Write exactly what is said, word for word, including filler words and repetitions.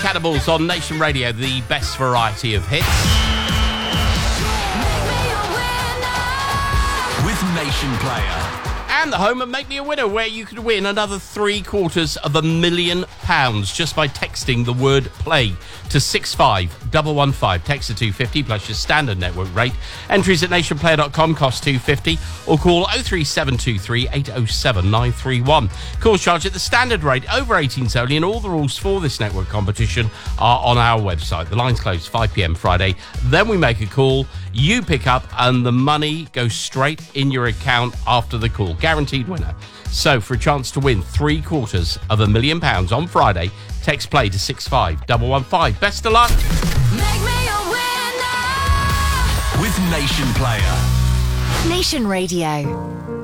Cannibals on Nation Radio, the best variety of hits. With Nation Player. And the home of Make Me a Winner, where you could win another three quarters of a million pounds just by texting the word play to six five one one five. Text to two fifty plus your standard network rate. Entries at nation player dot com cost two fifty, or call oh three seven two three eight oh seven nine three one. Calls charged at the standard rate, over eighteens only, and all the rules for this network competition are on our website. The line's closed five p.m. Friday. Then we make a call, you pick up, and the money goes straight in your account after the call. Guaranteed winner. So for a chance to win three quarters of a million pounds on Friday, text play to six five one one five. Best of luck. Make me a winner with Nation Player. Nation Radio.